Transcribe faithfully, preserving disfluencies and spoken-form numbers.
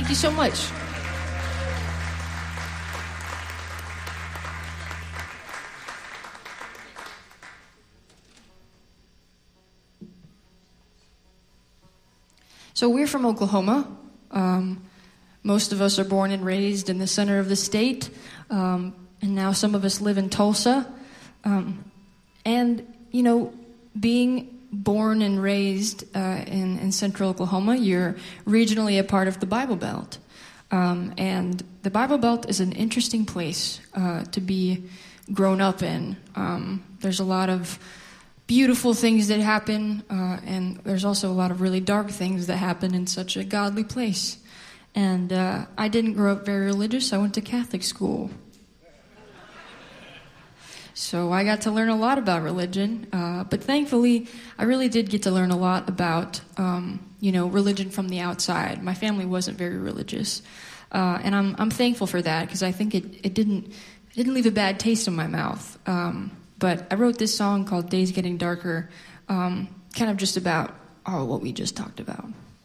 Thank you so much. So we're from Oklahoma. Um, most of us are born and raised in the center of the state, um, and now some of us live in Tulsa. Um, and, you know, being born and raised uh, in, in central Oklahoma, you're regionally a part of the Bible Belt. Um, and the Bible Belt is an interesting place uh, to be grown up in. Um, there's a lot of beautiful things that happen, uh, and there's also a lot of really dark things that happen in such a godly place. And uh, I didn't grow up very religious. I went to Catholic school. So I got to learn a lot about religion, uh, but thankfully, I really did get to learn a lot about, um, you know, religion from the outside. My family wasn't very religious, uh, and I'm I'm thankful for that because I think it, it didn't it didn't leave a bad taste in my mouth. Um, but I wrote this song called "Days Getting Darker," um, kind of just about all what we just talked about.